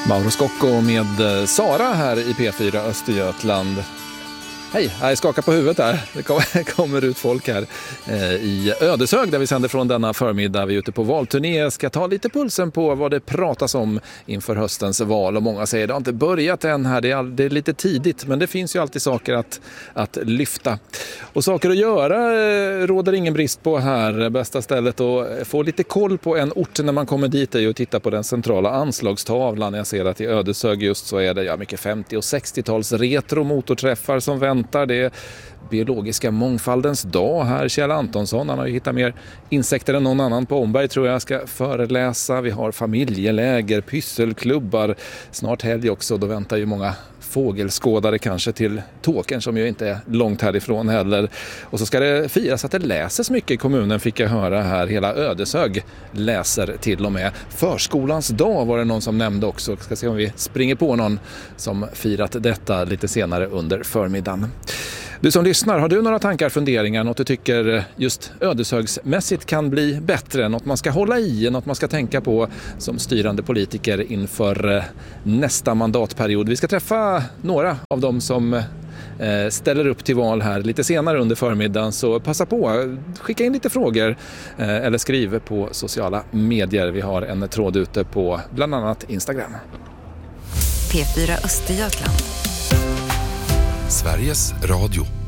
Mauro Scocco med Sara här i P4 Östergötland. Hej, jag skakar på huvudet här. Det kommer ut folk här i Ödeshög där vi sänder från denna förmiddag. Vi är ute på valturné. Ska ta lite pulsen på vad det pratas om inför höstens val. Och många säger att det har inte börjat än här. Det är lite tidigt, men det finns ju alltid saker att lyfta. Och saker att göra råder ingen brist på här. Bästa stället att få lite koll på en ort när man kommer dit är ju att titta på den centrala anslagstavlan. Jag ser att i Ödeshög just så är det mycket 50- och 60-tals retro-motorträffar som väntar. Det är biologiska mångfaldens dag här. Kjell Antonsson, han har ju hittat mer insekter än någon annan på Omberg tror jag ska föreläsa. Vi har familjeläger, pysselklubbar, snart helg också. Då väntar ju många fågelskådare kanske till Tåkern som ju inte är långt härifrån heller. Och så ska det firas att det läses mycket i kommunen fick jag höra här. Hela Ödeshög läser till och med. Förskolans dag var det någon som nämnde också. Ska se om vi springer på någon som firat detta lite senare under förmiddagen. Du som lyssnar, har du några tankar, funderingar, något du tycker just Ödeshögsmässigt kan bli bättre, något man ska hålla i, något man ska tänka på som styrande politiker inför nästa mandatperiod? Vi ska träffa några av dem som ställer upp till val här lite senare under förmiddagen, så passa på, skicka in lite frågor eller skriv på sociala medier. Vi har en tråd ute på bland annat Instagram. P4 Östergötland. Sveriges Radio.